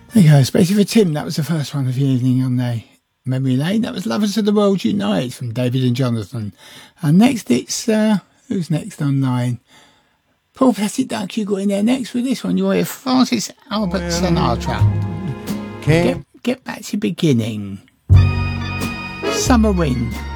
There you go, especially for Tim. That was the first one of the evening on the Memory Lane. That was Lovers of the World Unite from David and Jonathan. And next it's, who's next online? Paul Plastic Duck, you got in there next with this one. You're here, Francis Albert Sinatra. Get back to beginning. Summer Wind.